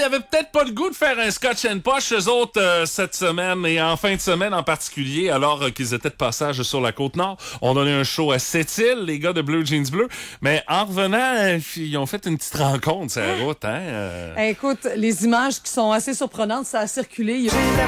y avait peut-être pas le goût de faire un Scotch and Posh, eux autres, cette semaine et en fin de semaine en particulier, alors qu'ils étaient de passage sur la Côte-Nord. On donnait un show à Sept-Îles, les gars de Blue Jeans Bleu. Mais en revenant, ils ont fait une petite rencontre sur la route. Écoute, les images qui sont assez surprenantes, ça a circulé.